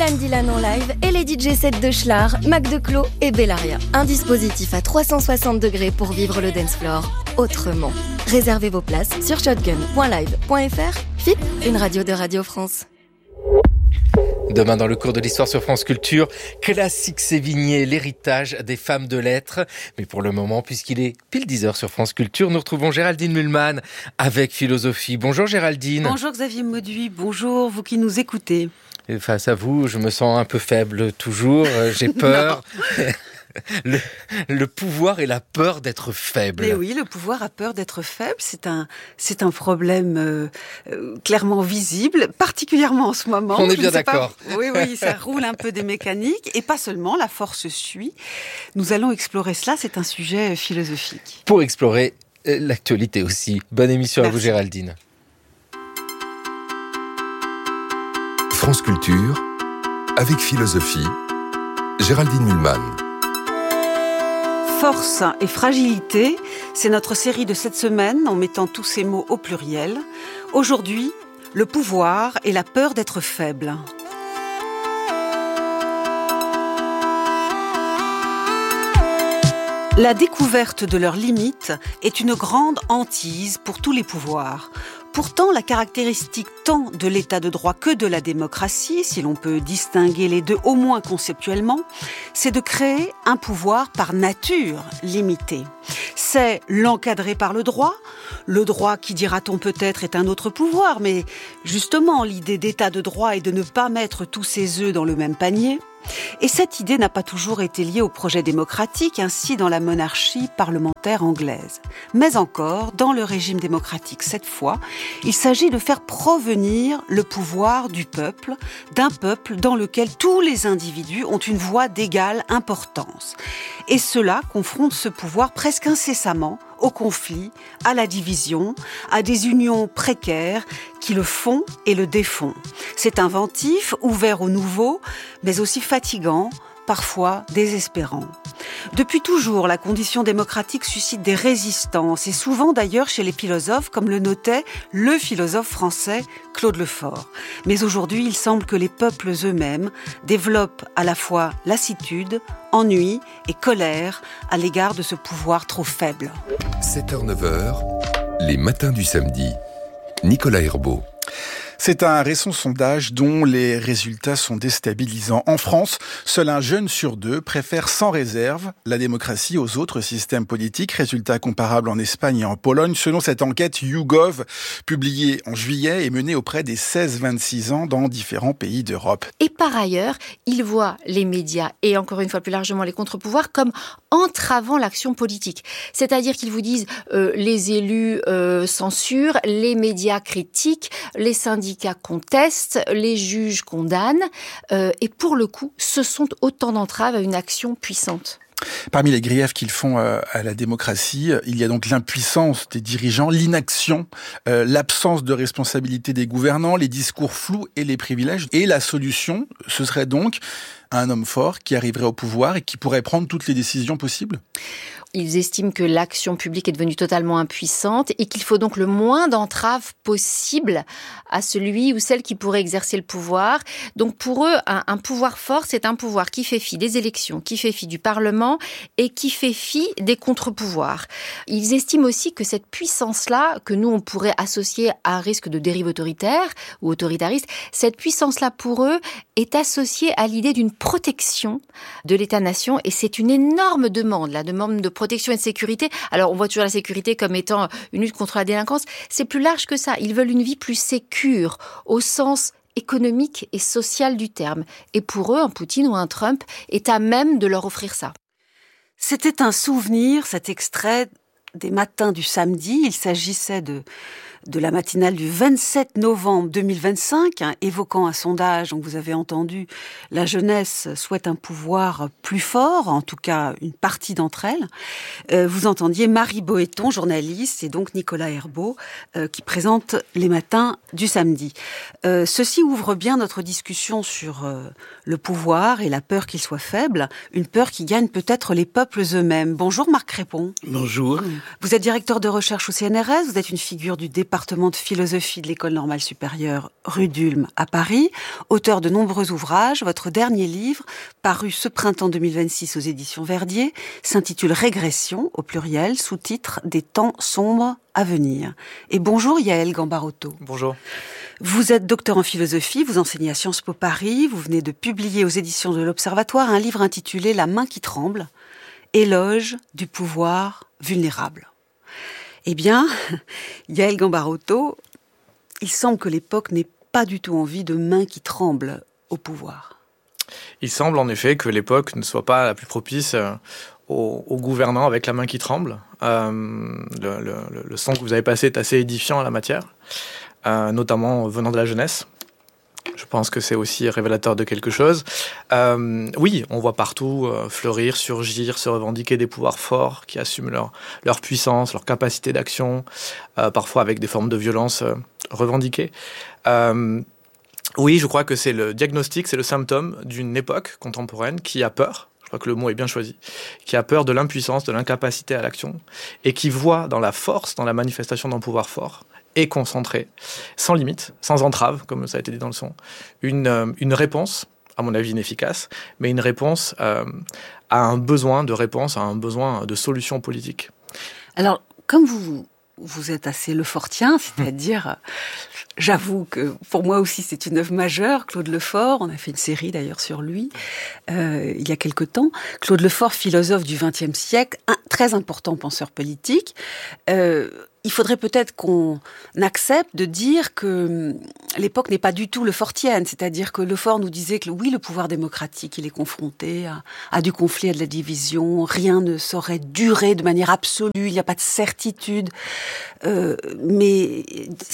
Dylan en live et les DJ sets de Schlar, Mac Declos et Bellaria. Un dispositif à 360 degrés pour vivre le dance floor autrement. Réservez vos places sur shotgun.live.fr. FIP, une radio de Radio France. Demain, dans le cours de l'histoire sur France Culture, classique Sévigné, l'héritage des femmes de lettres. Mais pour le moment, puisqu'il est pile 10h sur France Culture, nous retrouvons Géraldine Mühlmann avec Philosophie. Bonjour Géraldine. Bonjour Xavier Mauduit, bonjour vous qui nous écoutez. Et face à vous, je me sens un peu faible toujours, j'ai peur. Le pouvoir et la peur d'être faible. Mais oui, le pouvoir a peur d'être faible. C'est un problème clairement visible, particulièrement en ce moment. On est bien d'accord. Oui, ça roule un peu des mécaniques. Et pas seulement, la force suit. Nous allons explorer cela, c'est un sujet philosophique. Pour explorer l'actualité aussi. Bonne émission. Merci à vous Géraldine. France Culture, avec Philosophie, Géraldine Mühlmann. Force et fragilité, c'est notre série de cette semaine en mettant tous ces mots au pluriel. Aujourd'hui, le pouvoir et la peur d'être faible. La découverte de leurs limites est une grande hantise pour tous les pouvoirs. Pourtant, la caractéristique tant de l'état de droit que de la démocratie, si l'on peut distinguer les deux au moins conceptuellement, c'est de créer un pouvoir par nature limité. C'est l'encadrer par le droit qui, dira-t-on peut-être, est un autre pouvoir, mais justement, l'idée d'état de droit est de ne pas mettre tous ses œufs dans le même panier. Et cette idée n'a pas toujours été liée au projet démocratique, ainsi dans la monarchie parlementaire anglaise. Mais encore, dans le régime démocratique cette fois, il s'agit de faire provenir le pouvoir du peuple, d'un peuple dans lequel tous les individus ont une voix d'égale importance. Et cela confronte ce pouvoir presque incessamment au conflit, à la division, à des unions précaires qui le font et le défont. C'est inventif, ouvert au nouveau, mais aussi fatigant, parfois désespérant. Depuis toujours, la condition démocratique suscite des résistances, et souvent d'ailleurs chez les philosophes, comme le notait le philosophe français Claude Lefort. Mais aujourd'hui, il semble que les peuples eux-mêmes développent à la fois lassitude, ennui et colère à l'égard de ce pouvoir trop faible. 7h-9h, les matins du samedi. Nicolas Herbeau. C'est un récent sondage dont les résultats sont déstabilisants. En France, seul un jeune sur deux préfère sans réserve la démocratie aux autres systèmes politiques. Résultat comparable en Espagne et en Pologne. Selon cette enquête YouGov, publiée en juillet et menée auprès des 16-26 ans dans différents pays d'Europe. Et par ailleurs, ils voient les médias et encore une fois plus largement les contre-pouvoirs comme entravant l'action politique. C'est-à-dire qu'ils vous disent les élus censurent, les médias critiquent, les syndicats contestent, les juges condamnent, et pour le coup, ce sont autant d'entraves à une action puissante. Parmi les griefs qu'ils font à la démocratie, il y a donc l'impuissance des dirigeants, l'inaction, l'absence de responsabilité des gouvernants, les discours flous et les privilèges. Et la solution, ce serait donc un homme fort qui arriverait au pouvoir et qui pourrait prendre toutes les décisions possibles ? Ils estiment que l'action publique est devenue totalement impuissante et qu'il faut donc le moins d'entraves possible à celui ou celle qui pourrait exercer le pouvoir. Donc pour eux, un pouvoir fort, c'est un pouvoir qui fait fi des élections, qui fait fi du Parlement et qui fait fi des contre-pouvoirs. Ils estiment aussi que cette puissance-là, que nous on pourrait associer à un risque de dérive autoritaire ou autoritariste, cette puissance-là pour eux est associée à l'idée d'une protection de l'État-nation et c'est une énorme demande, la demande de protection et de sécurité. Alors, on voit toujours la sécurité comme étant une lutte contre la délinquance. C'est plus large que ça. Ils veulent une vie plus sécure, au sens économique et social du terme. Et pour eux, un Poutine ou un Trump est à même de leur offrir ça. C'était un souvenir, cet extrait des matins du samedi. Il s'agissait de la matinale du 27 novembre 2025, évoquant un sondage. Donc vous avez entendu, la jeunesse souhaite un pouvoir plus fort, en tout cas une partie d'entre elles. Vous entendiez Marie Boéton, journaliste, et donc Nicolas Herbeau, qui présente les matins du samedi. Ceci ouvre bien notre discussion sur le pouvoir et la peur qu'il soit faible, une peur qui gagne peut-être les peuples eux-mêmes. Bonjour Marc Crépon. Bonjour. Vous êtes directeur de recherche au CNRS, vous êtes une figure du débat département de philosophie de l'École normale supérieure rue d'Ulm à Paris, auteur de nombreux ouvrages. Votre dernier livre, paru ce printemps 2026 aux éditions Verdier, s'intitule Régression, au pluriel, sous-titre Des temps sombres à venir. Et bonjour Yaël Gambarotto. Bonjour. Vous êtes docteur en philosophie, vous enseignez à Sciences Po Paris, vous venez de publier aux éditions de l'Observatoire un livre intitulé La main qui tremble, éloge du pouvoir vulnérable. Eh bien, Yaël Gambarotto, il semble que l'époque n'ait pas du tout envie de mains qui tremblent au pouvoir. Il semble en effet que l'époque ne soit pas la plus propice aux gouvernants avec la main qui tremble. Le son que vous avez passé est assez édifiant en la matière, notamment venant de la jeunesse. Je pense que c'est aussi révélateur de quelque chose. Oui, on voit partout fleurir, surgir, se revendiquer des pouvoirs forts qui assument leur puissance, leur capacité d'action, parfois avec des formes de violence revendiquées. Oui, je crois que c'est le diagnostic, c'est le symptôme d'une époque contemporaine qui a peur, je crois que le mot est bien choisi, qui a peur de l'impuissance, de l'incapacité à l'action, et qui voit dans la force, dans la manifestation d'un pouvoir fort, et concentré, sans limite, sans entrave, comme ça a été dit dans le son, une réponse, à mon avis inefficace, mais une réponse à un besoin de réponse, à un besoin de solution politique. Alors, comme vous êtes assez lefortien, c'est-à-dire, j'avoue que pour moi aussi c'est une œuvre majeure, Claude Lefort, on a fait une série d'ailleurs sur lui, il y a quelque temps. Claude Lefort, philosophe du XXe siècle, un très important penseur politique. Il faudrait peut-être qu'on accepte de dire que l'époque n'est pas du tout lefortienne, c'est-à-dire que Lefort nous disait que oui, le pouvoir démocratique, il est confronté à du conflit, à de la division, rien ne saurait durer de manière absolue, il n'y a pas de certitude, mais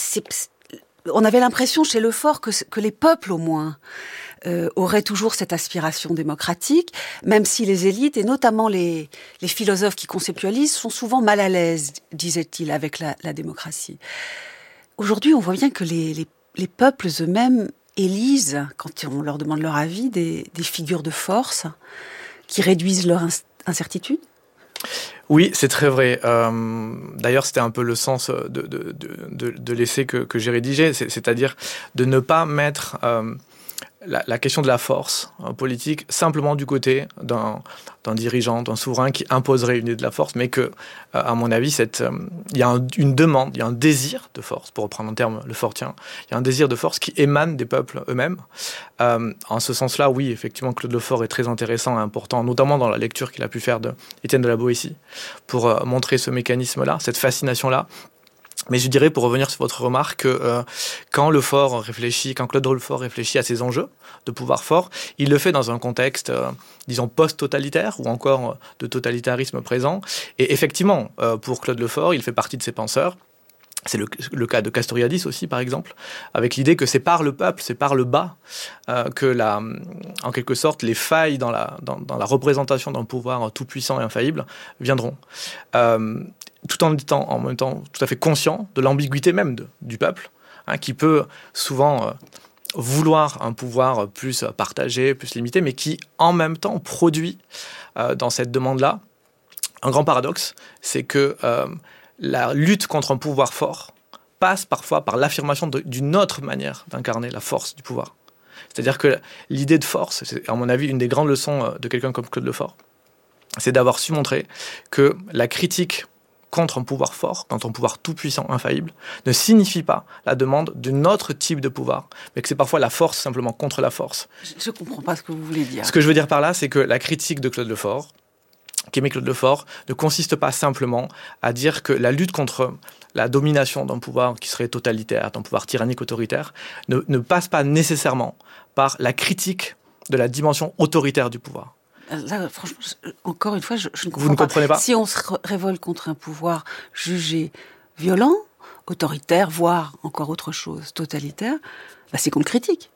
on avait l'impression chez Lefort que les peuples au moins auraient toujours cette aspiration démocratique, même si les élites, et notamment les philosophes qui conceptualisent, sont souvent mal à l'aise, disait-il, avec la démocratie. Aujourd'hui, on voit bien que les peuples eux-mêmes élisent, quand on leur demande leur avis, des figures de force qui réduisent leur incertitude. Oui, c'est très vrai. D'ailleurs, c'était un peu le sens de l'essai que j'ai rédigé, c'est-à-dire de ne pas mettre la question de la force politique simplement du côté d'un dirigeant, d'un souverain qui imposerait une idée de la force, mais que, à mon avis, il y a une demande, il y a un désir de force, pour reprendre un terme lefortien, il y a un désir de force qui émane des peuples eux-mêmes. En ce sens-là, oui, effectivement, Claude Lefort est très intéressant et important, notamment dans la lecture qu'il a pu faire de Étienne de la Boétie, pour montrer ce mécanisme-là, cette fascination-là. Mais je dirais, pour revenir sur votre remarque, que quand Claude Lefort réfléchit à ces enjeux de pouvoir fort, il le fait dans un contexte, disons, post-totalitaire ou encore de totalitarisme présent. Et effectivement, pour Claude Lefort, il fait partie de ces penseurs. C'est le cas de Castoriadis aussi, par exemple, avec l'idée que c'est par le peuple, c'est par le bas, que en quelque sorte, les failles dans la représentation d'un pouvoir tout-puissant et infaillible viendront. Tout en étant en même temps tout à fait conscient de l'ambiguïté même du peuple, qui peut souvent vouloir un pouvoir plus partagé, plus limité, mais qui en même temps produit dans cette demande-là un grand paradoxe, c'est que la lutte contre un pouvoir fort passe parfois par l'affirmation d'une autre manière d'incarner la force du pouvoir. C'est-à-dire que l'idée de force, c'est à mon avis une des grandes leçons de quelqu'un comme Claude Lefort, c'est d'avoir su montrer que la critique contre un pouvoir fort, contre un pouvoir tout-puissant, infaillible, ne signifie pas la demande d'un autre type de pouvoir, mais que c'est parfois la force simplement contre la force. Je ne comprends pas ce que vous voulez dire. Ce que je veux dire par là, c'est que la critique de Claude Lefort, qu'aimait Claude Lefort, ne consiste pas simplement à dire que la lutte contre la domination d'un pouvoir qui serait totalitaire, d'un pouvoir tyrannique autoritaire, ne passe pas nécessairement par la critique de la dimension autoritaire du pouvoir. Là, franchement, encore une fois, je ne comprends pas. Vous ne comprenez pas ? Si on se révolte contre un pouvoir jugé violent, autoritaire, voire encore autre chose, totalitaire, c'est qu'on le critique.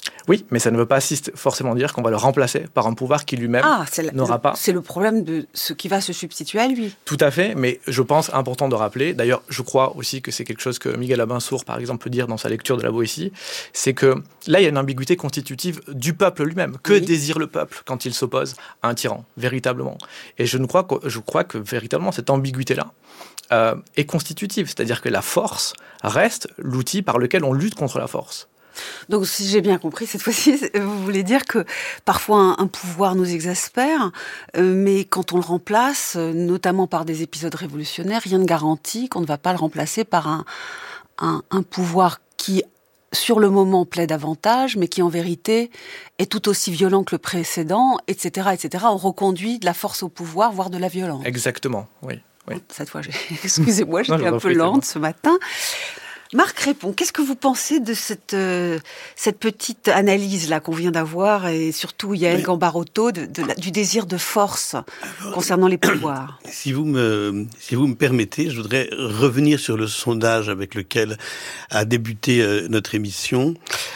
Oui, mais ça ne veut pas forcément dire qu'on va le remplacer par un pouvoir qui lui-même n'aura pas. C'est le problème de ce qui va se substituer à lui. Tout à fait, mais je pense important de rappeler, d'ailleurs je crois aussi que c'est quelque chose que Miguel Abensour par exemple peut dire dans sa lecture de la Boétie, c'est que là il y a une ambiguïté constitutive du peuple lui-même. Que désire le peuple quand il s'oppose à un tyran, véritablement? Et je crois que véritablement cette ambiguïté-là est constitutive, c'est-à-dire que la force reste l'outil par lequel on lutte contre la force. Donc, si j'ai bien compris, cette fois-ci, vous voulez dire que parfois un pouvoir nous exaspère, mais quand on le remplace, notamment par des épisodes révolutionnaires, rien ne garantit qu'on ne va pas le remplacer par un pouvoir qui, sur le moment, plaît davantage, mais qui en vérité est tout aussi violent que le précédent, etc., etc. On reconduit de la force au pouvoir, voire de la violence. Exactement, oui. Cette fois, excusez-moi, j'étais un peu lente ce matin. Marc Répond, qu'est-ce que vous pensez de cette petite analyse-là qu'on vient d'avoir, et surtout Yael Gambarotto, du désir de force concernant les pouvoirs? Si vous me permettez, je voudrais revenir sur le sondage avec lequel a débuté notre émission.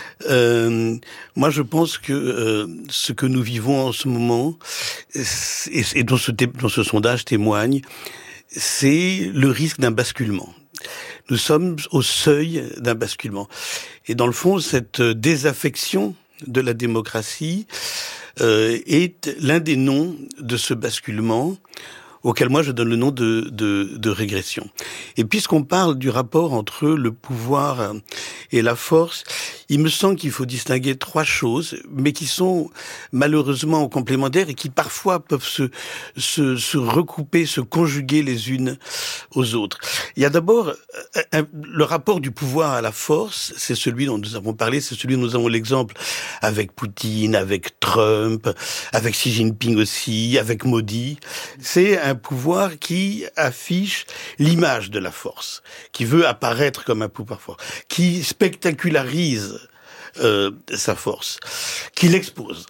Moi, je pense que ce que nous vivons en ce moment, et dont ce sondage témoigne, c'est le risque d'un basculement. Nous sommes au seuil d'un basculement. Et dans le fond, cette désaffection de la démocratie est l'un des noms de ce basculement, auquel moi je donne le nom de régression. Et puisqu'on parle du rapport entre le pouvoir et la force, il me semble qu'il faut distinguer trois choses, mais qui sont malheureusement complémentaires et qui parfois peuvent se recouper, se conjuguer les unes aux autres. Il y a d'abord le rapport du pouvoir à la force, c'est celui dont nous avons parlé, c'est celui dont nous avons l'exemple avec Poutine, avec Trump, avec Xi Jinping aussi, avec Modi. C'est un pouvoir qui affiche l'image de la force, qui veut apparaître comme un pouvoir fort, qui spectacularise sa force, qui l'expose.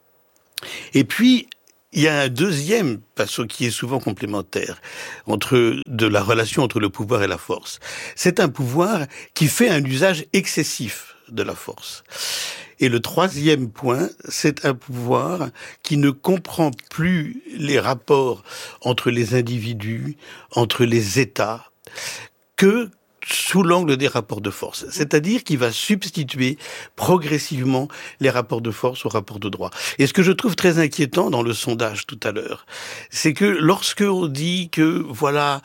Et puis, il y a un deuxième passo qui est souvent complémentaire de la relation entre le pouvoir et la force. C'est un pouvoir qui fait un usage excessif de la force. Et le troisième point, c'est un pouvoir qui ne comprend plus les rapports entre les individus, entre les États, que sous l'angle des rapports de force. C'est-à-dire qu'il va substituer progressivement les rapports de force aux rapports de droit. Et ce que je trouve très inquiétant dans le sondage tout à l'heure, c'est que lorsque on dit que, voilà,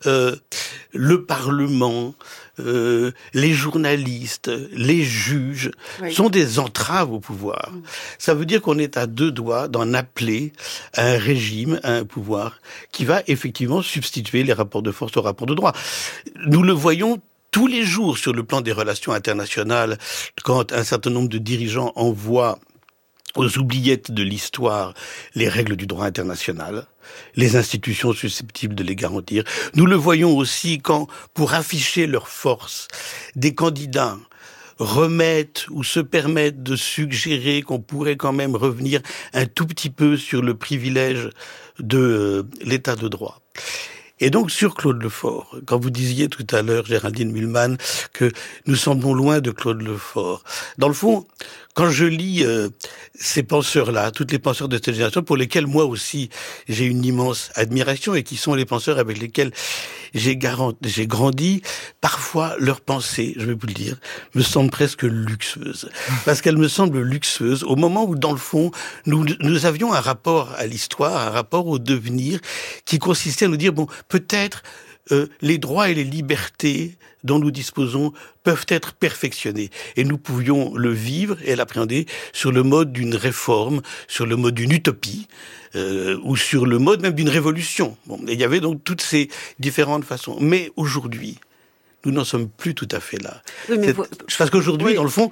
le Parlement, les journalistes, les juges sont des entraves au pouvoir. Ça veut dire qu'on est à deux doigts d'en appeler à un régime, à un pouvoir qui va effectivement substituer les rapports de force aux rapports de droit. Nous le voyons tous les jours sur le plan des relations internationales, quand un certain nombre de dirigeants envoient aux oubliettes de l'histoire les règles du droit international, les institutions susceptibles de les garantir. Nous le voyons aussi quand, pour afficher leur force, des candidats remettent ou se permettent de suggérer qu'on pourrait quand même revenir un tout petit peu sur le privilège de l'état de droit. Et donc, sur Claude Lefort, quand vous disiez tout à l'heure, Géraldine Mühlmann, que nous semblons loin de Claude Lefort, dans le fond, quand je lis ces penseurs-là, toutes les penseurs de cette génération, pour lesquels moi aussi j'ai une immense admiration et qui sont les penseurs avec lesquels j'ai grandi, parfois leurs pensées, je vais vous le dire, me semblent presque luxueuses. Parce qu'elles me semblent luxueuses au moment où, dans le fond, nous avions un rapport à l'histoire, un rapport au devenir, qui consistait à nous dire, bon, peut-être les droits et les libertés dont nous disposons peuvent être perfectionnés. Et nous pouvions le vivre et l'appréhender sur le mode d'une réforme, sur le mode d'une utopie, ou sur le mode même d'une révolution. Bon, et il y avait donc toutes ces différentes façons. Mais aujourd'hui, nous n'en sommes plus tout à fait là. Oui, parce qu'aujourd'hui, dans le fond,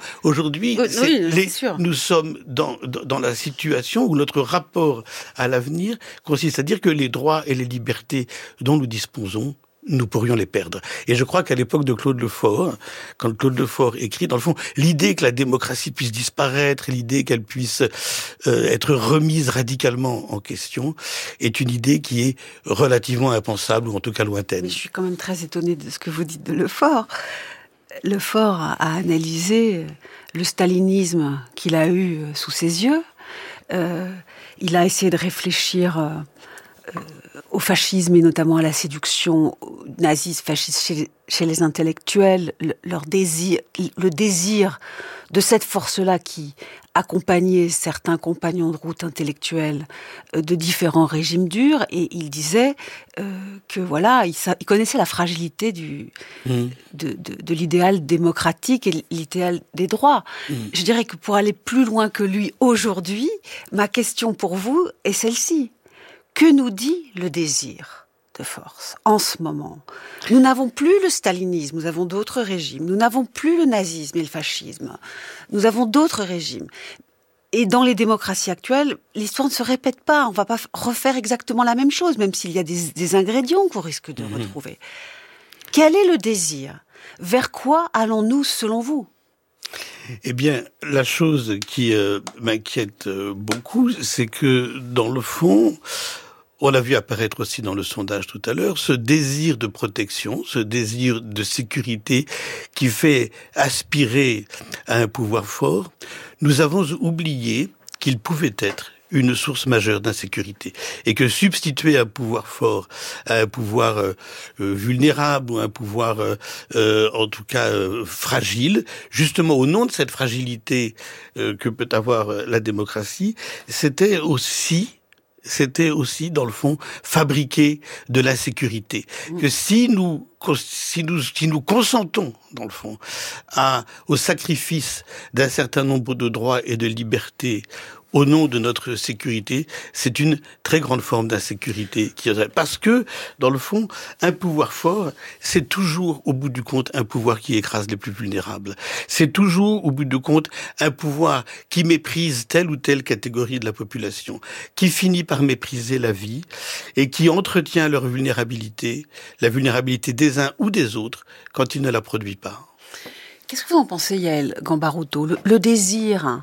nous sommes dans la situation où notre rapport à l'avenir consiste à dire que les droits et les libertés dont nous disposons, nous pourrions les perdre. Et je crois qu'à l'époque de Claude Lefort, quand Claude Lefort écrit, dans le fond, l'idée que la démocratie puisse disparaître, l'idée qu'elle puisse être remise radicalement en question, est une idée qui est relativement impensable, ou en tout cas lointaine. Mais je suis quand même très étonnée de ce que vous dites de Lefort. Lefort a analysé le stalinisme qu'il a eu sous ses yeux. Il a essayé de réfléchir au fascisme et notamment à la séduction naziste, fasciste chez les intellectuels, le désir de cette force-là qui accompagnait certains compagnons de route intellectuels de différents régimes durs, et il disait que voilà, il connaissait la fragilité de l'idéal démocratique et l'idéal des droits. Je dirais que pour aller plus loin que lui aujourd'hui, ma question pour vous est celle-ci. Que nous dit le désir de force en ce moment? Nous n'avons plus le stalinisme, nous avons d'autres régimes. Nous n'avons plus le nazisme et le fascisme. Nous avons d'autres régimes. Et dans les démocraties actuelles, l'histoire ne se répète pas. On ne va pas refaire exactement la même chose, même s'il y a des ingrédients qu'on risque de retrouver. Quel est le désir? Vers quoi allons-nous, selon vous? Eh bien, la chose qui m'inquiète beaucoup, c'est que, dans le fond, on l'a vu apparaître aussi dans le sondage tout à l'heure, ce désir de protection, ce désir de sécurité qui fait aspirer à un pouvoir fort, nous avons oublié qu'il pouvait être une source majeure d'insécurité. Et que substituer un pouvoir fort à un pouvoir vulnérable ou un pouvoir, en tout cas, fragile, justement au nom de cette fragilité que peut avoir la démocratie, c'était aussi, dans le fond, fabriquer de l'insécurité. Que si nous consentons, dans le fond, au sacrifice d'un certain nombre de droits et de libertés au nom de notre sécurité, c'est une très grande forme d'insécurité. Parce que, dans le fond, un pouvoir fort, c'est toujours, au bout du compte, un pouvoir qui écrase les plus vulnérables. C'est toujours, au bout du compte, un pouvoir qui méprise telle ou telle catégorie de la population, qui finit par mépriser la vie et qui entretient leur vulnérabilité, la vulnérabilité des uns ou des autres, quand il ne la produit pas. Qu'est-ce que vous en pensez, Yaël Gambaruto? Le désir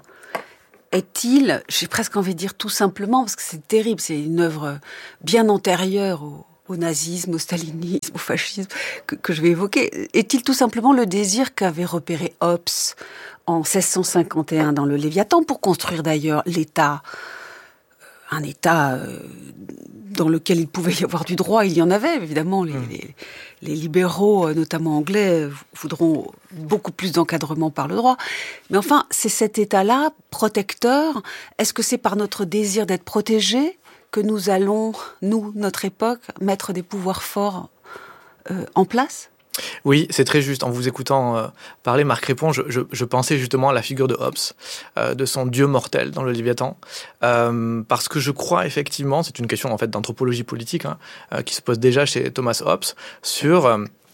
est-il, j'ai presque envie de dire tout simplement, parce que c'est terrible, c'est une œuvre bien antérieure au nazisme, au stalinisme, au fascisme, que je vais évoquer, est-il tout simplement le désir qu'avait repéré Hobbes en 1651 dans le Léviathan, pour construire d'ailleurs l'État, un État dans lequel il pouvait y avoir du droit? Il y en avait, évidemment. Les libéraux, notamment anglais, voudront beaucoup plus d'encadrement par le droit. Mais enfin, c'est cet État-là, protecteur. Est-ce que c'est par notre désir d'être protégés que nous allons, nous, notre époque, mettre des pouvoirs forts en place ? Oui, c'est très juste. En vous écoutant parler, Marc répond, je pensais justement à la figure de Hobbes, de son dieu mortel dans le Léviathan, parce que je crois effectivement, c'est une question en fait d'anthropologie politique qui se pose déjà chez Thomas Hobbes sur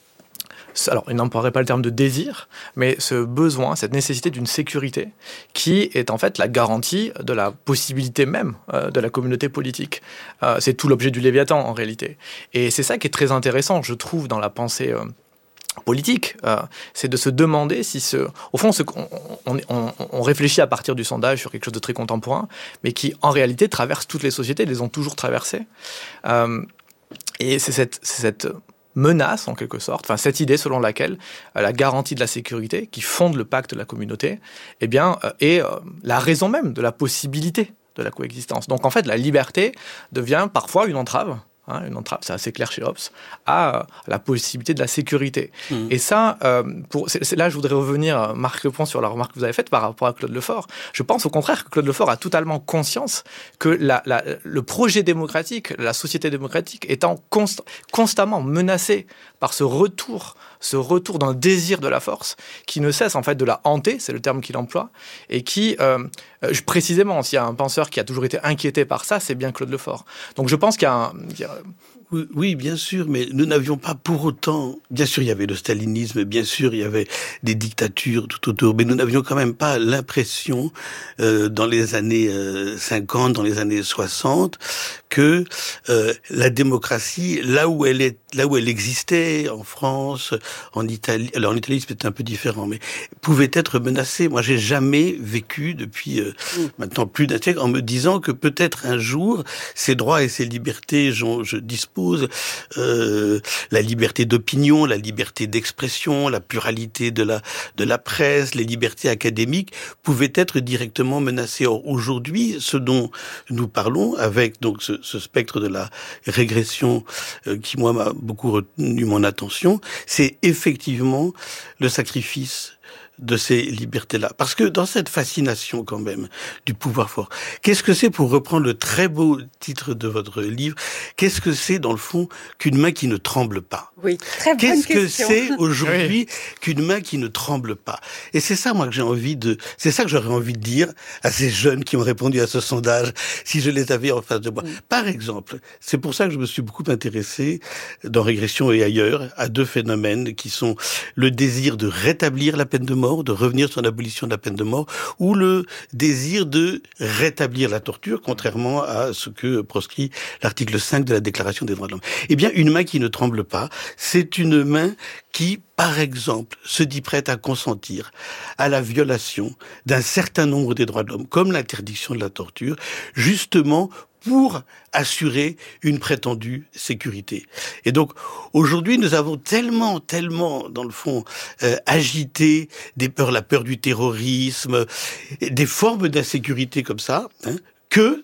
alors, il n'emploierait pas le terme de désir, mais ce besoin, cette nécessité d'une sécurité qui est en fait la garantie de la possibilité même de la communauté politique. C'est tout l'objet du Léviathan en réalité. Et c'est ça qui est très intéressant, je trouve, dans la pensée politique, c'est de se demander si au fond, on réfléchit à partir du sondage sur quelque chose de très contemporain, mais qui en réalité traverse toutes les sociétés, les ont toujours traversées. Et c'est cette menace, en quelque sorte, enfin cette idée selon laquelle la garantie de la sécurité, qui fonde le pacte de la communauté, eh bien, est la raison même de la possibilité de la coexistence. Donc en fait, la liberté devient parfois une entrave, c'est assez clair chez Hobbes, à la possibilité de la sécurité. Et ça, là je voudrais revenir, Marc Lepont, sur la remarque que vous avez faite par rapport à Claude Lefort. Je pense au contraire que Claude Lefort a totalement conscience que le projet démocratique, la société démocratique, étant constamment menacé par ce retour d'un désir de la force qui ne cesse en fait de la hanter, c'est le terme qu'il emploie, et qui, précisément, s'il y a un penseur qui a toujours été inquiété par ça, c'est bien Claude Lefort. Donc je pense qu'il y a Oui, bien sûr, mais nous n'avions pas pour autant... Bien sûr, il y avait le stalinisme, bien sûr, il y avait des dictatures tout autour, mais nous n'avions quand même pas l'impression, dans les années 50, dans les années 60, que la démocratie, là où elle existait, en France, en Italie... Alors, en Italie, c'était un peu différent, mais pouvait être menacée. Moi, j'ai jamais vécu, depuis maintenant plus d'un siècle, en me disant que peut-être un jour, ces droits et ces libertés, je dispose suppose, la liberté d'opinion, la liberté d'expression, la pluralité de la presse, les libertés académiques pouvaient être directement menacées. Or, aujourd'hui, ce dont nous parlons, avec donc ce spectre de la régression qui, moi, m'a beaucoup retenu mon attention, c'est effectivement le sacrifice de ces libertés-là. Parce que dans cette fascination quand même du pouvoir fort, qu'est-ce que c'est, pour reprendre le très beau titre de votre livre, qu'est-ce que c'est dans le fond qu'une main qui ne tremble pas? Oui, très bonne question. Qu'est-ce que c'est aujourd'hui qu'une main qui ne tremble pas? Et c'est ça, moi, c'est ça que j'aurais envie de dire à ces jeunes qui ont répondu à ce sondage, si je les avais en face de moi. Par exemple, c'est pour ça que je me suis beaucoup intéressé, dans Régression et ailleurs, à deux phénomènes qui sont le désir de rétablir la peine de mort, de revenir sur l'abolition de la peine de mort, ou le désir de rétablir la torture, contrairement à ce que proscrit l'article 5 de la Déclaration des droits de l'homme. Eh bien, une main qui ne tremble pas, c'est une main qui, par exemple, se dit prête à consentir à la violation d'un certain nombre des droits de l'homme, comme l'interdiction de la torture, justement pour assurer une prétendue sécurité. Et donc, aujourd'hui, nous avons tellement, dans le fond, agité la peur du terrorisme, des formes d'insécurité comme ça, que,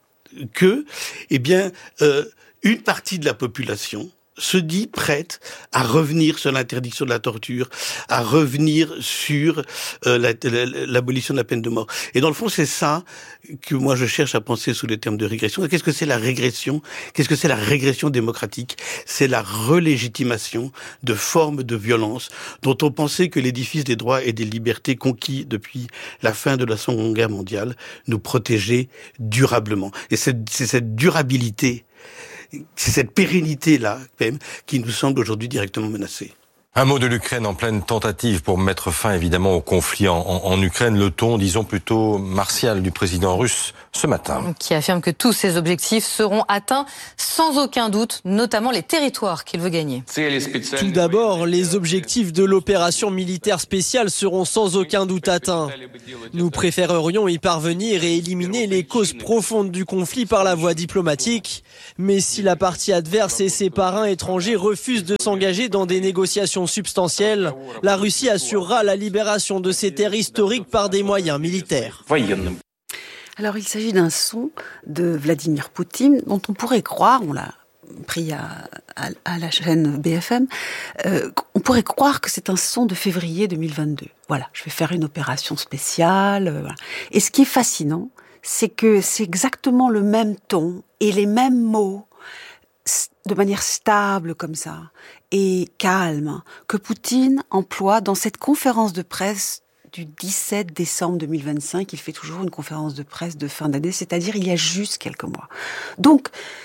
eh bien, une partie de la population se dit prête à revenir sur l'interdiction de la torture, à revenir sur l'abolition de la peine de mort. Et dans le fond, c'est ça que moi je cherche à penser sous les termes de régression. Qu'est-ce que c'est la régression? Qu'est-ce que c'est la régression démocratique? C'est la relégitimation de formes de violence dont on pensait que l'édifice des droits et des libertés conquis depuis la fin de la Seconde Guerre mondiale nous protégeait durablement. Et c'est cette durabilité, c'est cette pérennité-là, même, qui nous semble aujourd'hui directement menacée. Un mot de l'Ukraine en pleine tentative pour mettre fin évidemment au conflit en Ukraine. Le ton, disons, plutôt martial du président russe ce matin. Qui affirme que tous ses objectifs seront atteints sans aucun doute, notamment les territoires qu'il veut gagner. Tout d'abord, les objectifs de l'opération militaire spéciale seront sans aucun doute atteints. Nous préférerions y parvenir et éliminer les causes profondes du conflit par la voie diplomatique. Mais si la partie adverse et ses parrains étrangers refusent de s'engager dans des négociations substantielles, la Russie assurera la libération de ces terres historiques par des moyens militaires. Alors, il s'agit d'un son de Vladimir Poutine dont on pourrait croire, on l'a pris à la chaîne BFM, on pourrait croire que c'est un son de février 2022. Voilà, je vais faire une opération spéciale. Voilà. Et ce qui est fascinant, c'est que c'est exactement le même ton et les mêmes mots, de manière stable comme ça, et calme, que Poutine emploie dans cette conférence de presse du 17 décembre 2025. Il fait toujours une conférence de presse de fin d'année, c'est-à-dire il y a juste quelques mois. Donc,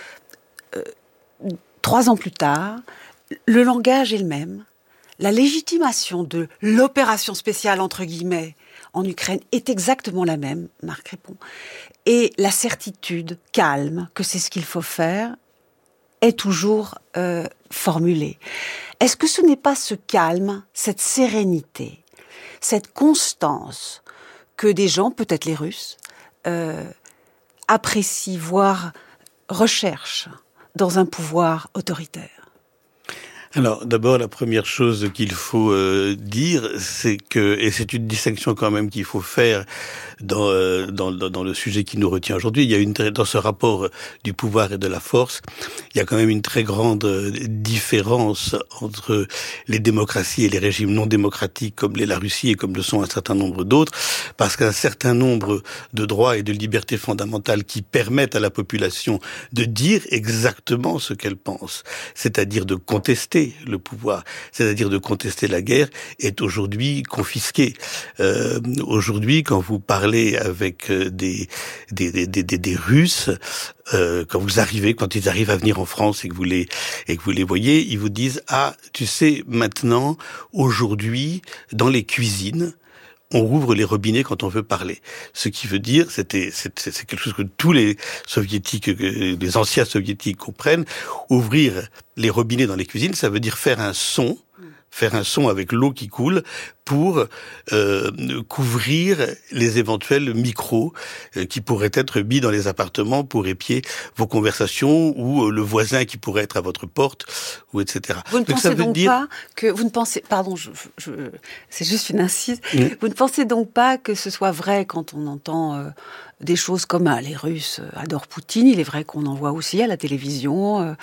3 ans plus tard, le langage est le même. La légitimation de l'opération spéciale, entre guillemets, en Ukraine est exactement la même, Marc répond. Et la certitude calme que c'est ce qu'il faut faire est toujours formulée. Est-ce que ce n'est pas ce calme, cette sérénité, cette constance que des gens, peut-être les Russes, apprécient, voire recherchent dans un pouvoir autoritaire? Alors, d'abord, la première chose qu'il faut dire, c'est que, et c'est une distinction quand même qu'il faut faire dans le sujet qui nous retient aujourd'hui, il y a dans ce rapport du pouvoir et de la force, il y a quand même une très grande différence entre les démocraties et les régimes non démocratiques comme l'est la Russie et comme le sont un certain nombre d'autres, parce qu'un certain nombre de droits et de libertés fondamentales qui permettent à la population de dire exactement ce qu'elle pense, c'est-à-dire de contester le pouvoir, c'est-à-dire de contester la guerre, est aujourd'hui confisqué. Aujourd'hui, quand vous parlez avec des Russes, quand ils arrivent à venir en France et que vous les voyez, ils vous disent: ah, tu sais, maintenant, aujourd'hui, dans les cuisines, on rouvre les robinets quand on veut parler. Ce qui veut dire, c'est quelque chose que tous les soviétiques, les anciens soviétiques comprennent. Ouvrir les robinets dans les cuisines, ça veut dire faire un son avec l'eau qui coule pour couvrir les éventuels micros qui pourraient être mis dans les appartements pour épier vos conversations ou le voisin qui pourrait être à votre porte, ou etc. Vous ne pensez donc pas que... Vous ne pensez... Pardon, c'est juste une incise. Vous ne pensez donc pas que ce soit vrai quand on entend des choses comme les Russes adorent Poutine. Il est vrai qu'on en voit aussi à la télévision,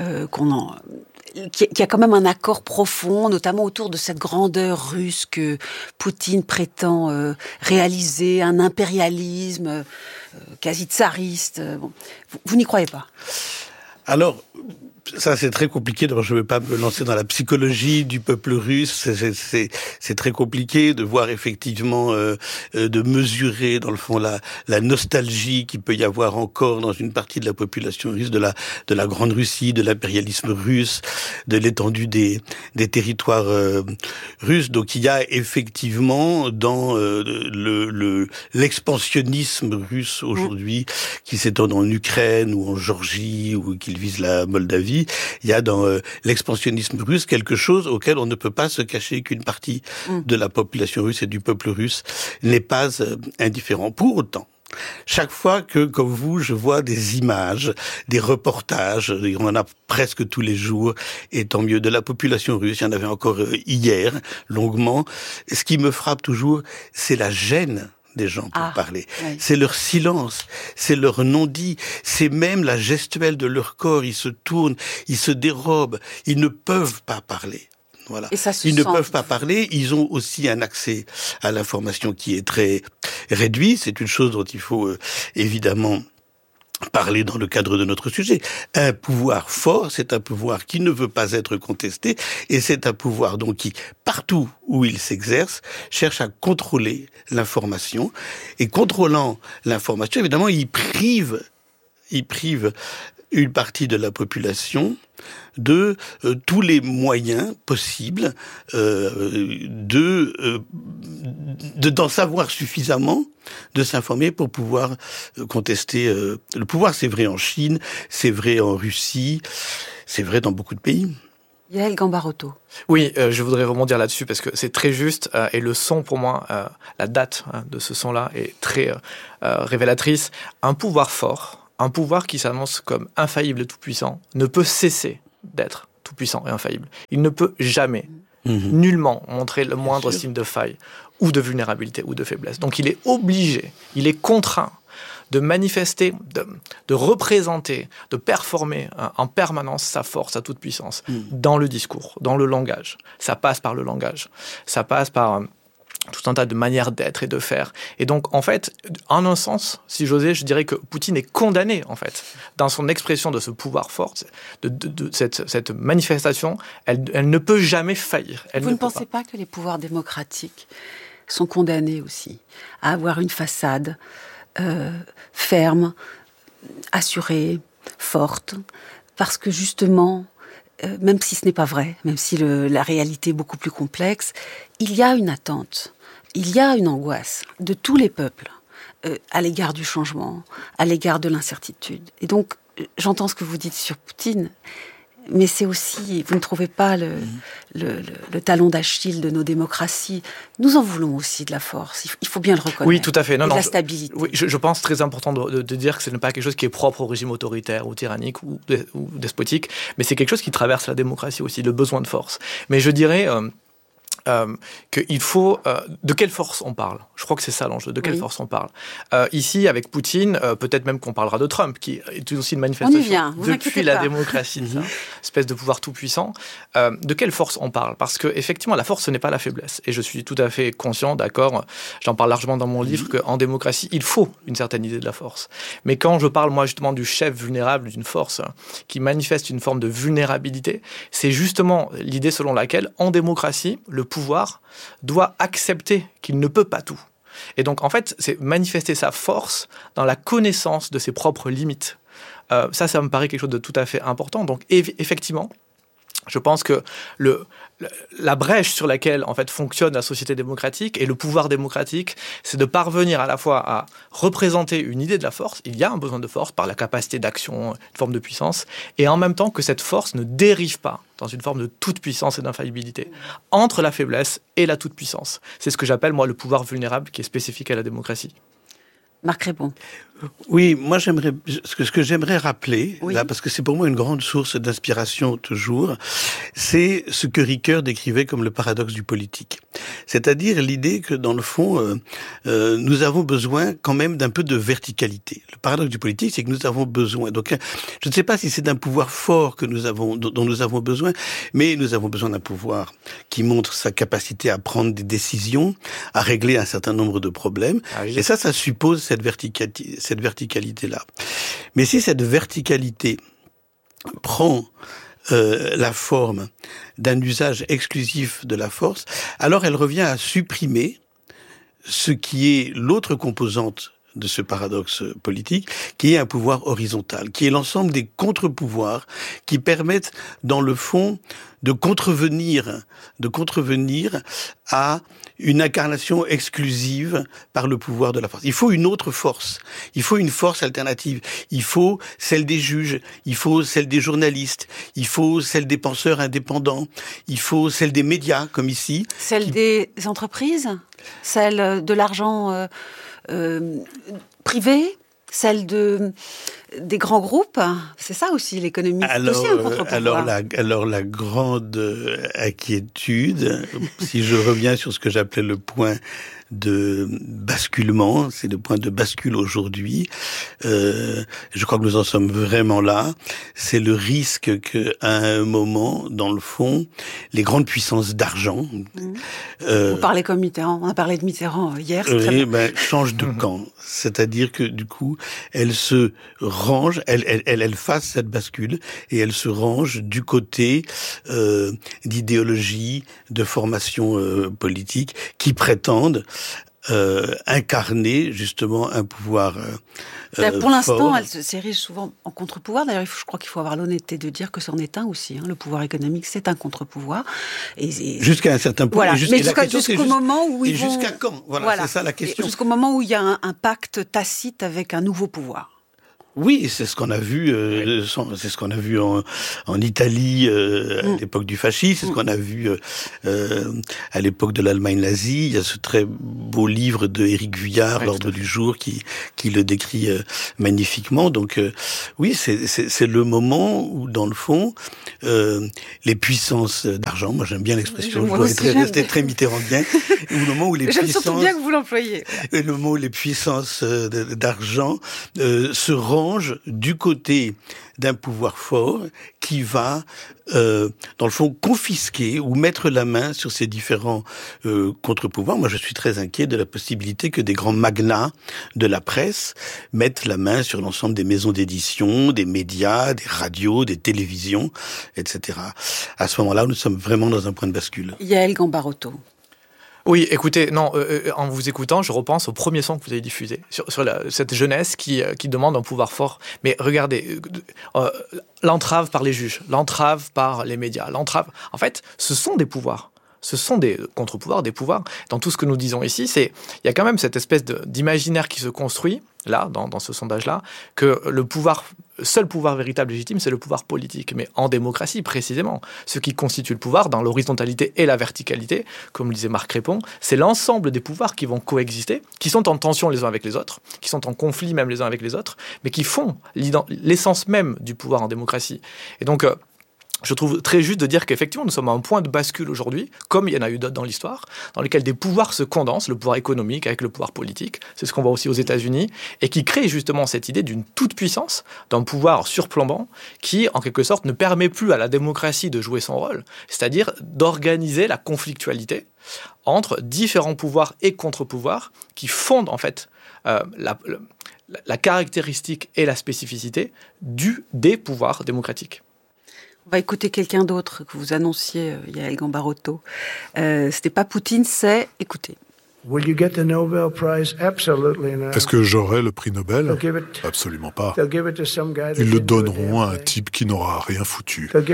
qu'il y a quand même un accord profond, notamment autour de cette grandeur russe que Poutine prétend réaliser, un impérialisme quasi tsariste. Bon. Vous n'y croyez pas? Alors, ça c'est très compliqué, donc je ne vais pas me lancer dans la psychologie du peuple russe, c'est très compliqué de voir effectivement, de mesurer dans le fond la nostalgie qu'il peut y avoir encore dans une partie de la population russe, de la Grande Russie, de l'impérialisme russe, de l'étendue des territoires russes. Donc il y a effectivement dans l'expansionnisme russe aujourd'hui, qui s'étend en Ukraine ou en Géorgie ou qu'il vise la Moldavie, il y a dans l'expansionnisme russe quelque chose auquel on ne peut pas se cacher, qu'une partie de la population russe et du peuple russe n'est pas indifférent. Pour autant, chaque fois que, comme vous, je vois des images, des reportages, on en a presque tous les jours, et tant mieux, de la population russe, il y en avait encore hier, longuement, ce qui me frappe toujours, c'est la gêne des gens pour parler. Oui. C'est leur silence, c'est leur non-dit, c'est même la gestuelle de leur corps. Ils se tournent, ils se dérobent, ils ne peuvent pas parler. Voilà. Ils ne peuvent pas parler, ils ont aussi un accès à l'information qui est très réduit. C'est une chose dont il faut évidemment parler dans le cadre de notre sujet. Un pouvoir fort, c'est un pouvoir qui ne veut pas être contesté, et c'est un pouvoir donc qui, partout où il s'exerce, cherche à contrôler l'information. Et contrôlant l'information, évidemment, il prive une partie de la population de tous les moyens possibles d'en savoir suffisamment, de s'informer pour pouvoir contester le pouvoir. C'est vrai en Chine, c'est vrai en Russie, c'est vrai dans beaucoup de pays. Yael Gambarotto. Oui, je voudrais rebondir là-dessus parce que c'est très juste et le son pour moi, la date de ce son-là est très révélatrice. Un pouvoir fort, un pouvoir qui s'annonce comme infaillible et tout-puissant, ne peut cesser d'être tout-puissant et infaillible. Il ne peut jamais, nullement montrer le moindre signe de faille ou de vulnérabilité ou de faiblesse. Donc il est obligé, il est contraint de manifester, de représenter, de performer en permanence sa force, sa toute-puissance dans le discours, dans le langage. Ça passe par le langage, ça passe par tout un tas de manières d'être et de faire. Et donc, en fait, en un sens, si j'osais, je dirais que Poutine est condamné, en fait, dans son expression de ce pouvoir fort, de cette manifestation, elle ne peut jamais faillir. Vous ne pensez pas que les pouvoirs démocratiques sont condamnés aussi à avoir une façade ferme, assurée, forte, parce que justement, même si ce n'est pas vrai, même si la réalité est beaucoup plus complexe, il y a une attente, il y a une angoisse de tous les peuples à l'égard du changement, à l'égard de l'incertitude. Et donc, j'entends ce que vous dites sur Poutine, mais c'est aussi, vous ne trouvez pas le talon d'Achille de nos démocraties. Nous en voulons aussi de la force, il faut bien le reconnaître. Oui, tout à fait. De la stabilité. Oui, je pense très important de dire que ce n'est pas quelque chose qui est propre au régime autoritaire ou tyrannique ou despotique, mais c'est quelque chose qui traverse la démocratie aussi, le besoin de force. Mais je dirais qu'il faut... de quelle force on parle? Je crois que c'est ça l'enjeu, de quelle force on parle. Ici, avec Poutine, peut-être même qu'on parlera de Trump, qui est aussi une manifestation depuis la démocratie, espèce de pouvoir tout-puissant. De quelle force on parle? Parce que effectivement, la force, ce n'est pas la faiblesse. Et je suis tout à fait conscient, d'accord, j'en parle largement dans mon livre, qu'en démocratie, il faut une certaine idée de la force. Mais quand je parle, moi, justement, du chef vulnérable, d'une force qui manifeste une forme de vulnérabilité, c'est justement l'idée selon laquelle, en démocratie, le pouvoir doit accepter qu'il ne peut pas tout. Et donc, en fait, c'est manifester sa force dans la connaissance de ses propres limites. Ça me paraît quelque chose de tout à fait important. Donc, effectivement, Je pense que la brèche sur laquelle en fait fonctionne la société démocratique et le pouvoir démocratique, c'est de parvenir à la fois à représenter une idée de la force. Il y a un besoin de force par la capacité d'action, une forme de puissance, et en même temps que cette force ne dérive pas dans une forme de toute puissance et d'infaillibilité entre la faiblesse et la toute puissance. C'est ce que j'appelle moi le pouvoir vulnérable qui est spécifique à la démocratie. Marc Répond. Oui, moi ce que j'aimerais rappeler, là, parce que c'est pour moi une grande source d'inspiration toujours, c'est ce que Ricoeur décrivait comme le paradoxe du politique. C'est-à-dire l'idée que dans le fond, nous avons besoin quand même d'un peu de verticalité. Le paradoxe du politique, c'est que nous avons besoin. Donc, je ne sais pas si c'est d'un pouvoir fort que dont nous avons besoin, mais nous avons besoin d'un pouvoir qui montre sa capacité à prendre des décisions, à régler un certain nombre de problèmes. Et ça suppose cette verticalité-là. Mais si cette verticalité prend la forme d'un usage exclusif de la force, alors elle revient à supprimer ce qui est l'autre composante de ce paradoxe politique, qui est un pouvoir horizontal, qui est l'ensemble des contre-pouvoirs qui permettent, dans le fond, de contrevenir à une incarnation exclusive par le pouvoir de la force. Il faut une autre force. Il faut une force alternative. Il faut celle des juges. Il faut celle des journalistes. Il faut celle des penseurs indépendants. Il faut celle des médias, comme ici. Celle des entreprises? Celle de l'argent privé? Celle des grands groupes? C'est ça aussi, l'économie. C'est aussi un contre-pouvoir. Alors la grande inquiétude, si je reviens sur ce que j'appelais le point de basculement, c'est le point de bascule aujourd'hui, je crois que nous en sommes vraiment là, c'est le risque qu'à un moment, dans le fond, les grandes puissances d'argent... Vous parlez comme Mitterrand, on a parlé de Mitterrand hier, c'est très bien. Changent de camp, c'est-à-dire que du coup, elles se rangent, elles fassent cette bascule, et elles se rangent du côté d'idéologie, de formation politique, qui prétendent incarner justement un pouvoir pour l'instant, fort. elle s'érige souvent en contre-pouvoir. D'ailleurs, je crois qu'il faut avoir l'honnêteté de dire que c'en est un aussi. Le pouvoir économique, c'est un contre-pouvoir. Jusqu'à un certain point. Voilà. Mais jusqu'au moment où ils vont... Et jusqu'à quand? Voilà, c'est ça la question. Jusqu'au moment où il y a un pacte tacite avec un nouveau pouvoir. Oui, c'est ce qu'on a vu. C'est ce qu'on a vu en Italie à l'époque du fascisme. C'est ce qu'on a vu à l'époque de l'Allemagne nazie. Il y a ce très beau livre de Éric Vuillard, L'Ordre du jour, qui le décrit magnifiquement. Donc oui, c'est le moment où, dans le fond, les puissances d'argent. Moi, j'aime bien l'expression. Je dois rester très mitterrandien. Au moment où les J'aime puissances, surtout bien que vous l'employez. Le moment où les puissances d'argent se rangent du côté d'un pouvoir fort qui va, dans le fond, confisquer ou mettre la main sur ces différents contre-pouvoirs. Moi, je suis très inquiet de la possibilité que des grands magnats de la presse mettent la main sur l'ensemble des maisons d'édition, des médias, des radios, des télévisions, etc. À ce moment-là, nous sommes vraiment dans un point de bascule. Yaël Gambarotto. Oui, écoutez, en vous écoutant, je repense au premier son que vous avez diffusé sur cette jeunesse qui demande un pouvoir fort. Mais regardez, l'entrave par les juges, l'entrave par les médias, l'entrave... En fait, ce sont des pouvoirs. Ce sont des contre-pouvoirs, des pouvoirs. Dans tout ce que nous disons ici, il y a quand même cette espèce d'imaginaire qui se construit, là, dans ce sondage-là, que le seul pouvoir véritable légitime, c'est le pouvoir politique. Mais en démocratie, précisément, ce qui constitue le pouvoir, dans l'horizontalité et la verticalité, comme le disait Marc Répond, c'est l'ensemble des pouvoirs qui vont coexister, qui sont en tension les uns avec les autres, qui sont en conflit même les uns avec les autres, mais qui font l'essence même du pouvoir en démocratie. Et donc... je trouve très juste de dire qu'effectivement, nous sommes à un point de bascule aujourd'hui, comme il y en a eu d'autres dans l'histoire, dans lesquels des pouvoirs se condensent, le pouvoir économique avec le pouvoir politique, c'est ce qu'on voit aussi aux États-Unis, et qui crée justement cette idée d'une toute-puissance, d'un pouvoir surplombant, qui, en quelque sorte, ne permet plus à la démocratie de jouer son rôle, c'est-à-dire d'organiser la conflictualité entre différents pouvoirs et contre-pouvoirs qui fondent, en fait, la caractéristique et la spécificité des pouvoirs démocratiques. On va écouter quelqu'un d'autre que vous annonciez, Yaël Gambarotto. C'était pas Poutine, c'est... Écoutez. Est-ce que j'aurai le prix Nobel ? Absolument pas. Ils le donneront à un type qui n'aura rien foutu. Ils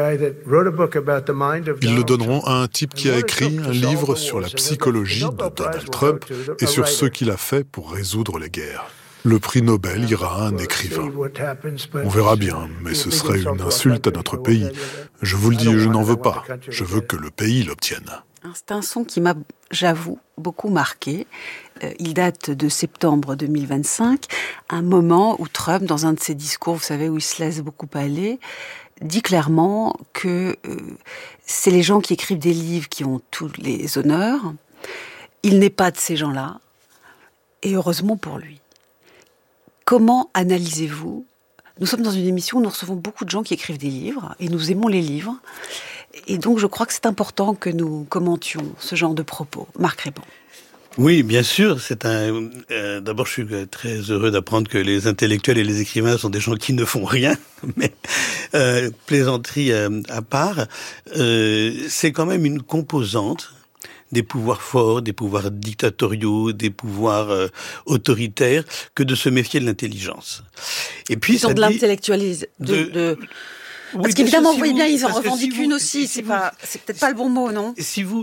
le donneront à un type qui a écrit un livre sur la psychologie de Donald Trump et sur ce qu'il a fait pour résoudre les guerres. Le prix Nobel ira à un écrivain. On verra bien, mais ce serait une insulte à notre pays. Je vous le dis, je n'en veux pas. Je veux que le pays l'obtienne. C'est un son qui m'a, j'avoue, beaucoup marqué. Il date de septembre 2025, un moment où Trump, dans un de ses discours, vous savez, où il se laisse beaucoup aller, dit clairement que c'est les gens qui écrivent des livres qui ont tous les honneurs. Il n'est pas de ces gens-là, et heureusement pour lui. Comment analysez-vous ? Nous sommes dans une émission où nous recevons beaucoup de gens qui écrivent des livres, et nous aimons les livres. Et donc, je crois que c'est important que nous commentions ce genre de propos. Marc Rébon. Oui, bien sûr. D'abord, je suis très heureux d'apprendre que les intellectuels et les écrivains sont des gens qui ne font rien. Mais plaisanterie à part, c'est quand même une composante des pouvoirs forts, des pouvoirs dictatoriaux, des pouvoirs autoritaires, que de se méfier de l'intelligence. Et puis, ils sont de l'intellectualisme. Oui, parce qu'évidemment, vous voyez bien, ils en revendiquent une aussi. C'est peut-être pas le bon mot, non ? Si vous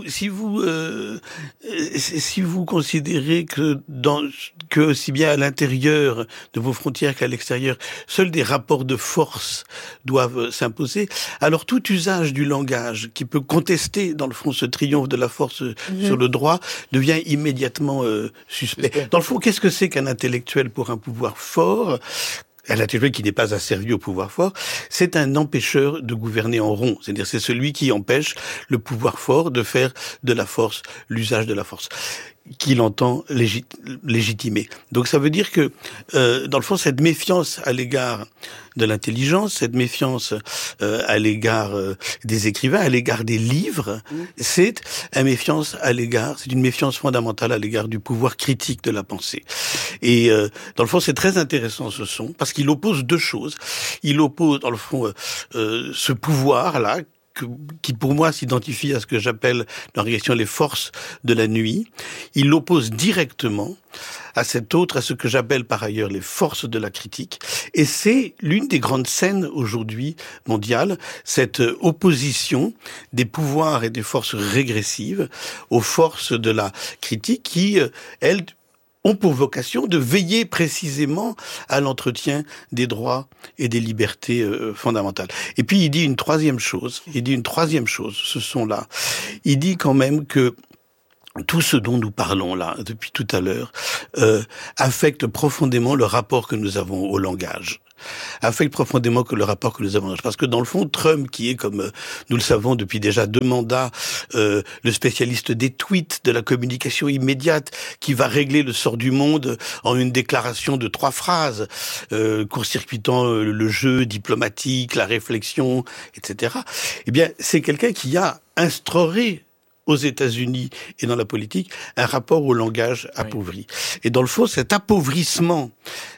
considérez que aussi bien à l'intérieur de vos frontières qu'à l'extérieur, seuls des rapports de force doivent s'imposer, alors tout usage du langage qui peut contester, dans le fond, ce triomphe de la force sur le droit devient immédiatement suspect. Dans le fond, qu'est-ce que c'est qu'un intellectuel pour un pouvoir fort ? Un intellectuel qui n'est pas asservi au pouvoir fort, c'est un empêcheur de gouverner en rond. C'est-à-dire, c'est celui qui empêche le pouvoir fort de faire de la force l'usage de la force qu'il entend légitimer. Donc ça veut dire que, dans le fond, cette méfiance à l'égard de l'intelligence, cette méfiance à l'égard des écrivains, à l'égard des livres, c'est une méfiance fondamentale à l'égard du pouvoir critique de la pensée. Et dans le fond, c'est très intéressant ce son, parce qu'il oppose deux choses. Il oppose, dans le fond, ce pouvoir-là, qui pour moi s'identifie à ce que j'appelle dans la question les forces de la nuit. Il l'oppose directement à ce que j'appelle par ailleurs les forces de la critique. Et c'est l'une des grandes scènes aujourd'hui mondiales, cette opposition des pouvoirs et des forces régressives aux forces de la critique qui, elles, ont pour vocation de veiller précisément à l'entretien des droits et des libertés fondamentales. Et puis il dit une troisième chose, ce son-là. Il dit quand même que tout ce dont nous parlons là, depuis tout à l'heure, affecte profondément le rapport que nous avons au langage. Affecte profondément le rapport que nous avons. Parce que dans le fond, Trump, qui est, comme nous le savons depuis déjà 2 mandats, le spécialiste des tweets, de la communication immédiate, qui va régler le sort du monde en une déclaration de 3 phrases, court-circuitant le jeu diplomatique, la réflexion, etc. Eh bien, c'est quelqu'un qui a instauré aux États-Unis et dans la politique, un rapport au langage appauvri. Oui. Et dans le fond, cet appauvrissement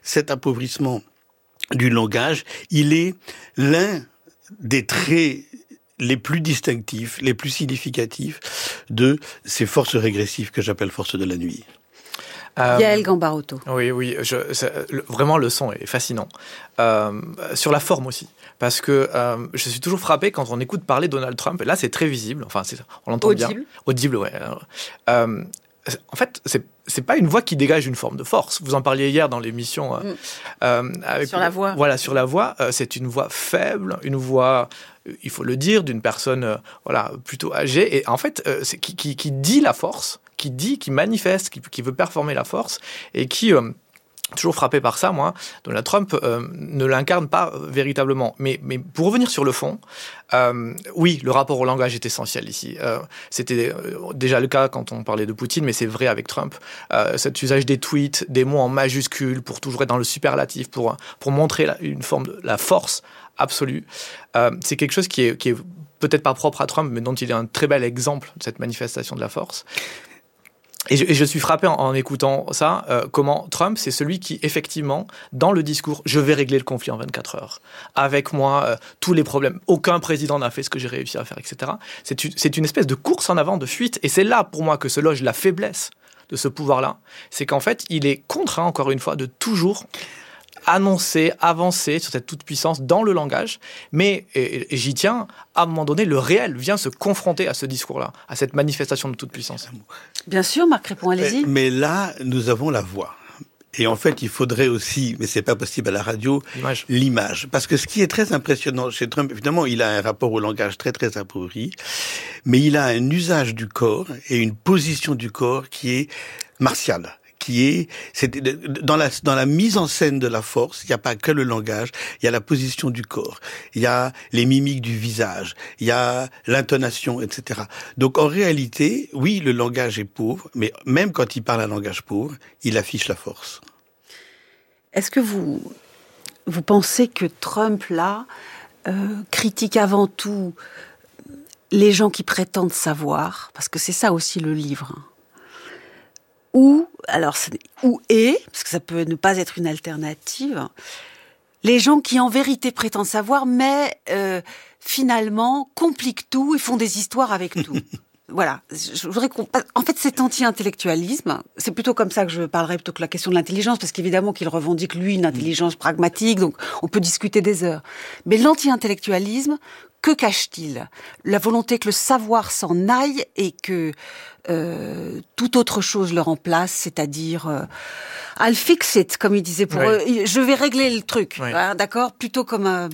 du langage, il est l'un des traits les plus distinctifs, les plus significatifs de ces forces régressives que j'appelle forces de la nuit. Yael Gambarotto. Oui, vraiment le son est fascinant. Sur la forme aussi. Parce que je suis toujours frappé quand on écoute parler Donald Trump, et là c'est très visible, on l'entend bien. Audible, ouais. En fait, c'est pas une voix qui dégage une forme de force. Vous en parliez hier dans l'émission. Sur la voix. Voilà, sur la voix. C'est une voix faible, une voix, il faut le dire, d'une personne plutôt âgée. Et en fait, qui dit la force, qui manifeste, qui veut performer la force, et qui... toujours frappé par ça, moi, Donald Trump ne l'incarne pas véritablement. Mais pour revenir sur le fond, oui, le rapport au langage est essentiel ici. C'était déjà le cas quand on parlait de Poutine, mais c'est vrai avec Trump. Cet usage des tweets, des mots en majuscules, pour toujours être dans le superlatif, pour montrer une forme de la force absolue. C'est quelque chose qui est peut-être pas propre à Trump, mais dont il est un très bel exemple de cette manifestation de la force. Et je suis frappé en écoutant ça, comment Trump, c'est celui qui, effectivement, dans le discours, je vais régler le conflit en 24 heures. Avec moi, tous les problèmes. Aucun président n'a fait ce que j'ai réussi à faire, etc. C'est une espèce de course en avant, de fuite. Et c'est là, pour moi, que se loge la faiblesse de ce pouvoir-là, c'est qu'en fait, il est contraint, encore une fois, de toujours annoncer, avancer sur cette toute-puissance dans le langage, mais, et j'y tiens, à un moment donné, le réel vient se confronter à ce discours-là, à cette manifestation de toute-puissance. Bien sûr, Marc Répond, allez-y. Mais là, nous avons la voix. Et en fait, il faudrait aussi, mais c'est pas possible à la radio, l'image. Parce que ce qui est très impressionnant chez Trump, évidemment, il a un rapport au langage très, très appauvri, mais il a un usage du corps et une position du corps qui est martiale. Dans la mise en scène de la force, il n'y a pas que le langage, il y a la position du corps, il y a les mimiques du visage, il y a l'intonation, etc. Donc en réalité, oui, le langage est pauvre, mais même quand il parle un langage pauvre, il affiche la force. Est-ce que vous pensez que Trump, là, critique avant tout les gens qui prétendent savoir, parce que c'est ça aussi le livre, parce que ça peut ne pas être une alternative, les gens qui en vérité prétendent savoir, mais finalement compliquent tout et font des histoires avec tout. Voilà, je voudrais en fait, cet anti-intellectualisme, c'est plutôt comme ça que je parlerais plutôt que la question de l'intelligence, parce qu'évidemment qu'il revendique, lui, une intelligence pragmatique, donc on peut discuter des heures. Mais l'anti-intellectualisme, que cache-t-il ? La volonté que le savoir s'en aille et que toute autre chose le remplace, c'est-à-dire I'll fix it, comme il disait pour eux, je vais régler le truc, hein, d'accord ? Plutôt comme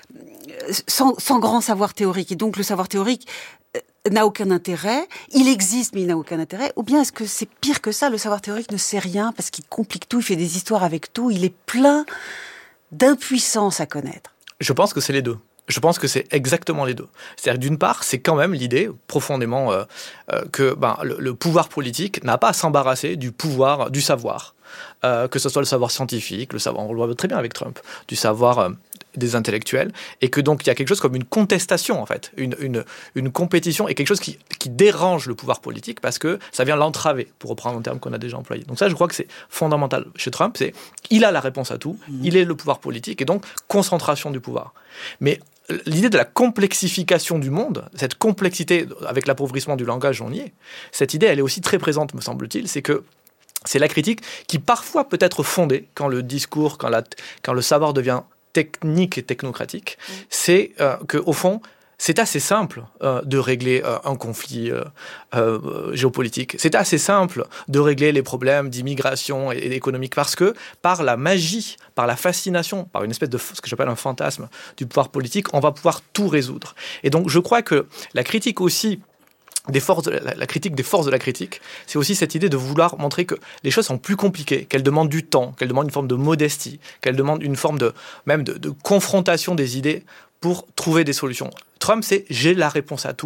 sans grand savoir théorique. Et donc le savoir théorique n'a aucun intérêt, il existe mais il n'a aucun intérêt, ou bien est-ce que c'est pire que ça, le savoir théorique ne sait rien parce qu'il complique tout, il fait des histoires avec tout, il est plein d'impuissance à connaître. Je pense que c'est les deux. Je pense que c'est exactement les deux. C'est-à-dire, d'une part, c'est quand même l'idée, profondément, que le pouvoir politique n'a pas à s'embarrasser du pouvoir, du savoir. Que ce soit le savoir scientifique, le savoir, on le voit très bien avec Trump, du savoir des intellectuels, et que donc il y a quelque chose comme une contestation, en fait, une compétition, et quelque chose qui dérange le pouvoir politique, parce que ça vient l'entraver, pour reprendre un terme qu'on a déjà employé. Donc ça, je crois que c'est fondamental chez Trump, il a la réponse à tout, il est le pouvoir politique, et donc concentration du pouvoir. Mais l'idée de la complexification du monde, cette complexité avec l'appauvrissement du langage, on y est. Cette idée, elle est aussi très présente, me semble-t-il, c'est que c'est la critique qui parfois peut être fondée quand le discours, quand le savoir devient technique et technocratique, c'est qu'au fond, c'est assez simple de régler un conflit géopolitique. C'est assez simple de régler les problèmes d'immigration et économique parce que par la magie, par la fascination, par une espèce de ce que j'appelle un fantasme du pouvoir politique, on va pouvoir tout résoudre. Et donc je crois que la critique aussi la critique des forces de la critique, c'est aussi cette idée de vouloir montrer que les choses sont plus compliquées, qu'elles demandent du temps, qu'elles demandent une forme de modestie, qu'elles demandent une forme de confrontation des idées pour trouver des solutions. Trump, c'est « j'ai la réponse à tout »